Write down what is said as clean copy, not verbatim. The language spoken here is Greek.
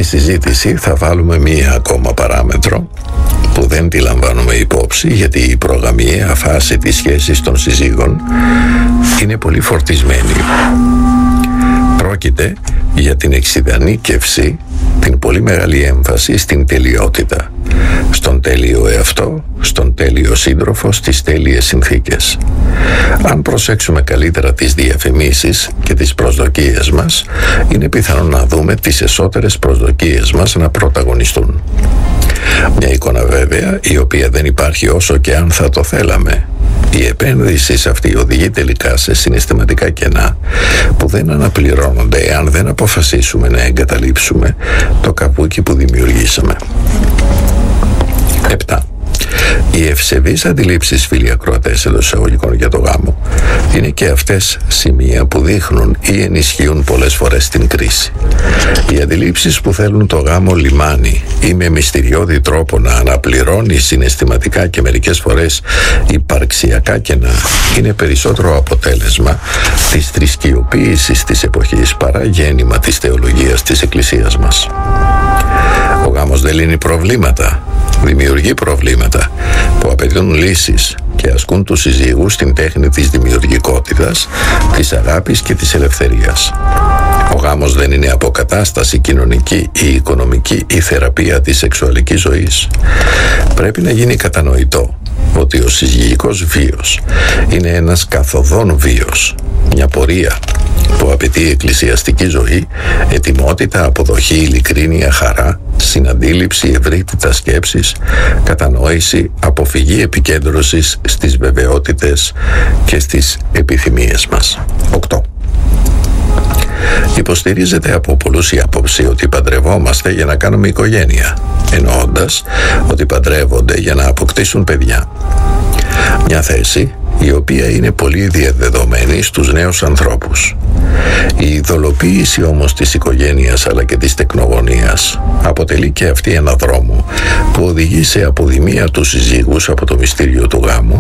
συζήτηση θα βάλουμε μία ακόμα παράμετρο που δεν τη λαμβάνουμε υπόψη, γιατί η προγαμιαία φάση της σχέσης των συζύγων είναι πολύ φορτισμένη. Πρόκειται για την εξειδανίκευση, την πολύ μεγάλη έμφαση στην τελειότητα, στον τέλειο εαυτό, στον τέλειο σύντροφο, στις τέλειες συνθήκες. Αν προσέξουμε καλύτερα τις διαφημίσεις και τις προσδοκίες μας, είναι πιθανό να δούμε τις εσωτερικές προσδοκίες μας να πρωταγωνιστούν. Μια εικόνα βέβαια, η οποία δεν υπάρχει όσο και αν θα το θέλαμε. Η επένδυση σε αυτή οδηγεί τελικά σε συναισθηματικά κενά που δεν αναπληρώνονται εάν δεν αποφασίσουμε να εγκαταλείψουμε το καπούκι που δημιουργήσαμε. 7. Οι ευσεβείς αντιλήψεις, φίλοι ακροατές, εντός εισαγωγικών, για το γάμο είναι και αυτές σημεία που δείχνουν ή ενισχύουν πολλές φορές την κρίση. Οι αντιλήψεις που θέλουν το γάμο λιμάνι ή με μυστηριώδη τρόπο να αναπληρώνει συναισθηματικά και μερικές φορές υπαρξιακά κενά είναι περισσότερο αποτέλεσμα της θρησκειοποίησης της εποχής παρά γέννημα της θεολογίας της Εκκλησίας μας. Ο γάμος δεν λύνει προβλήματα, δημιουργεί προβλήματα που απαιτούν λύσεις και ασκούν τους συζύγους στην τέχνη της δημιουργικότητας, της αγάπης και της ελευθερίας. Ο γάμος δεν είναι αποκατάσταση κοινωνική ή οικονομική ή θεραπεία της σεξουαλικής ζωής. Πρέπει να γίνει κατανοητό ότι ο συζυγικός βίος είναι ένας καθοδόν βίος, μια πορεία που απαιτεί εκκλησιαστική ζωή, ετοιμότητα, αποδοχή, ειλικρίνεια, χαρά, συναντήληψη, ευρύτητα σκέψης, κατανόηση, αποφυγή επικέντρωσης στις βεβαιότητες και στις επιθυμίες μας. 8. Υποστηρίζεται από πολλούς η άποψη ότι παντρευόμαστε για να κάνουμε οικογένεια, εννοώντας ότι παντρεύονται για να αποκτήσουν παιδιά. Μια θέση η οποία είναι πολύ διαδεδομένη στους νέους ανθρώπους. Η ειδωλοποίηση όμως της οικογένειας αλλά και της τεκνογωνίας αποτελεί και αυτή ένα δρόμο που οδηγεί σε αποδημία του συζύγους από το μυστήριο του γάμου